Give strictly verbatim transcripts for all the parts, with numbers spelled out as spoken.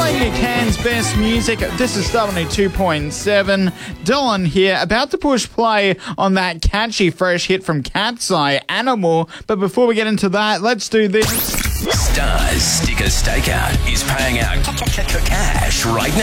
Playing your Cairns best music. This is Star one oh two point seven. Dylan here, about to push play on that catchy fresh hit from Cat's Eye, Animal. But before we get into that, let's do this. Star's Sticker Stakeout is paying out cash right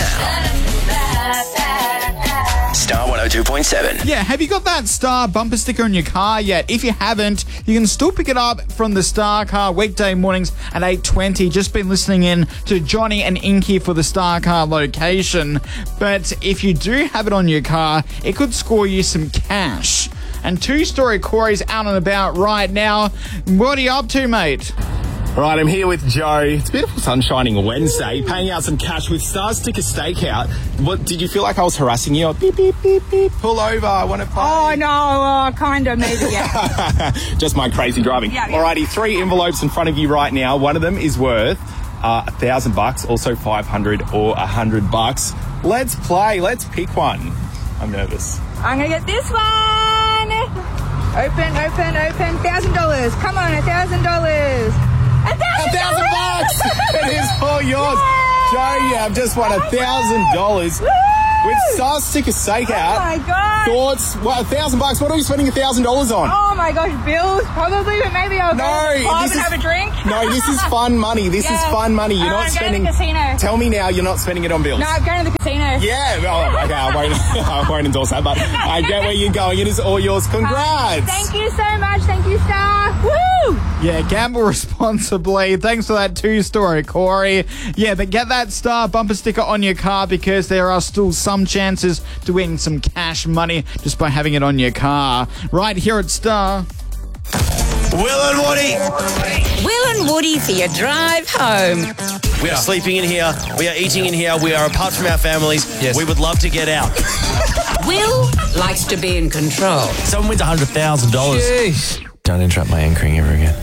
now. Star one oh two point seven. Yeah, have you got that Star bumper sticker in your car yet? If you haven't, you can still pick it up from the Star Car weekday mornings at eight twenty. Just been listening in to Johnny and Inky for the Star Car location. But if you do have it on your car, it could score you some cash. And two-story Corey's out and about right now. What are you up to, mate? Right, I'm here with Joe. It's a beautiful sunshining Wednesday, paying out some cash with Star Sticker Stakeout. What, did you feel like I was harassing you? Beep, beep, beep, beep. Pull over, I want to pay. Oh, no, uh, kind of, maybe, yeah. Just my crazy driving. Yeah, yeah. Alrighty, three envelopes in front of you right now. One of them is worth uh, a thousand bucks, also five hundred or a hundred bucks. Let's play. Let's pick one. I'm nervous. I'm going to get this one. Open, open, open. Thousand dollars. Come on, a thousand dollars. A thousand, A thousand bucks! It is all yours. Yay! Joe, you have just won a thousand dollars with Star Sticker Stakeout. Oh my god! Thoughts? What, a thousand bucks? What are we spending a thousand dollars on? Oh my gosh, bills probably, but maybe I'll No, go to the pub this and is- have a drink. No, this is fun money. This Yeah. is fun money. You're I not wanna go to the spending. casino. Tell me now, you're not spending it on bills. No, I'm going to the casino. Yeah, well, okay, I won't, I won't endorse that, but I get where you're going. It is all yours. Congrats. Thank you so much. Thank you, Star. Woo! Yeah, gamble responsibly. Thanks for that two-story, Corey. Yeah, but get that Star bumper sticker on your car because there are still some chances to win some cash money just by having it on your car. Right here at Star. Will and Woody. Will and Woody for your drive home. We are sleeping in here. We are eating in here. We are apart from our families. Yes. We would love to get out. Will likes to be in control. Someone wins one hundred thousand dollars. Jeez. Don't interrupt my anchoring ever again.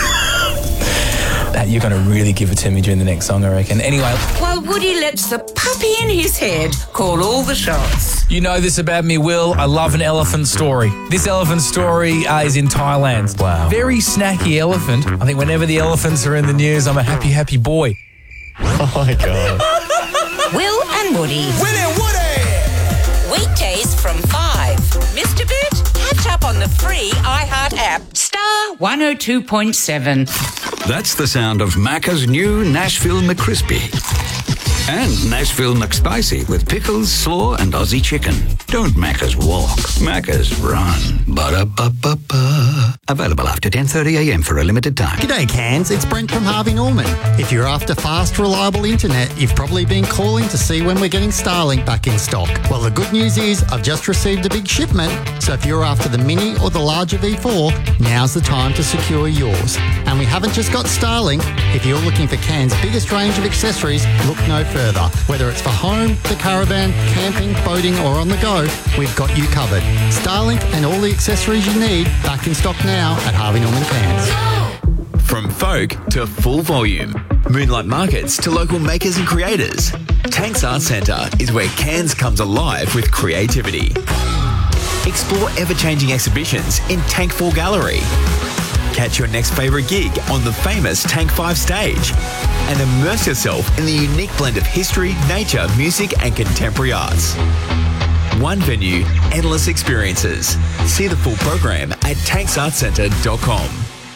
That you're going to really give it to me during the next song, I reckon. Anyway. While Woody lets the puppy in his head call all the shots. You know this about me, Will. I love an elephant story. This elephant story uh, is in Thailand. Wow. Very snacky elephant. I think whenever the elephants are in the news, I'm a happy, happy boy. Oh, my God. Will and Woody. Will and Woody. Weekdays from five. Mister Bit, catch up on the free iHeart app. Star one oh two point seven. That's the sound of Macca's new Nashville McCrispy. And Nashville McSpicy with pickles, slaw, and Aussie chicken. Don't Macca's walk, Macca's run. Ba-da-ba-ba-ba. Available after ten thirty a m for a limited time. G'day Cairns, it's Brent from Harvey Norman. If you're after fast, reliable internet, you've probably been calling to see when we're getting Starlink back in stock. Well, the good news is I've just received a big shipment, so if you're after the Mini or the larger V four, now's the time to secure yours. And we haven't just got Starlink. If you're looking for Cairns' biggest range of accessories, look no further. Whether it's for home, the caravan, camping, boating or on the go, we've got you covered. Starlink and all the accessories you need back in stock now at Harvey Norman Cairns. From folk to full volume, Moonlight Markets to local makers and creators, Tanks Art Centre is where Cairns comes alive with creativity. Explore ever-changing exhibitions in Tank four Gallery. Catch your next favourite gig on the famous Tank five stage and immerse yourself in the unique blend of history, nature, music and contemporary arts. One venue, endless experiences. See the full program at tanks art centre dot com.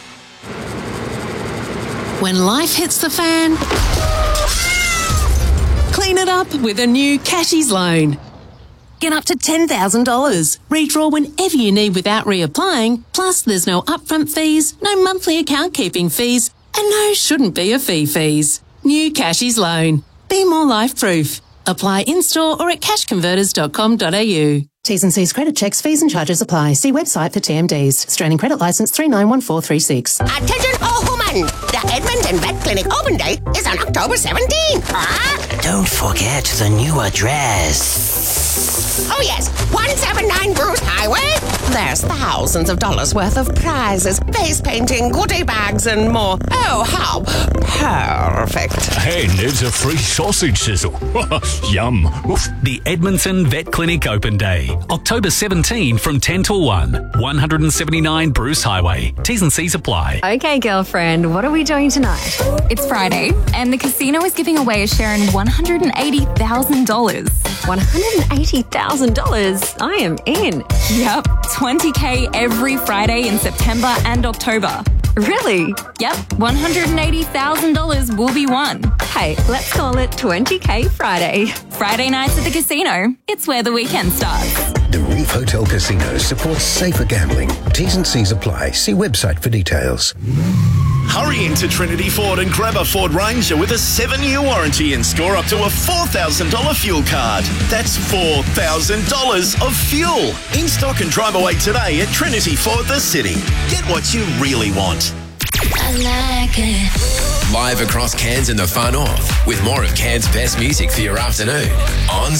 When life hits the fan, clean it up with a new Cashies loan. Get up to ten thousand dollars. Redraw whenever you need without reapplying. Plus, there's no upfront fees, no monthly account keeping fees, and no shouldn't be a fee fees. New Cashies loan. Be more life-proof. Apply in-store or at cash converters dot com dot a u. T's and C's credit checks, fees and charges apply. See website for T M Ds. Australian Credit Licence three nine one four three six. Attention all women! The Edmonton Vet Clinic open date is on October seventeenth. Ah! Don't forget the new address. Oh, yes. one seventy-nine Bruce Highway. There's thousands of dollars worth of prizes, face painting, goodie bags, and more. Oh, how perfect. And there's a free sausage sizzle. Yum. Oof. The Edmonton Vet Clinic Open Day, October seventeenth from ten till one. one seventy-nine Bruce Highway. T's and C's apply. Okay, girlfriend, what are we doing tonight? It's Friday, and the casino is giving away a share in one hundred eighty thousand dollars. one hundred eighty thousand dollars? I am in. Yep, twenty K every Friday in September and October. Really? Yep, one hundred eighty thousand dollars will be won. Hey, let's call it twenty K Friday. Friday nights at the casino. It's where the weekend starts. The Reef Hotel Casino supports safer gambling. T's and C's apply. See website for details. Hurry into Trinity Ford and grab a Ford Ranger with a seven-year warranty and score up to a four thousand dollars fuel card. That's four thousand dollars of fuel. In stock and drive away today at Trinity Ford the City. Get what you really want. I like it. Live across Cairns and the fun off with more of Cairns' best music for your afternoon on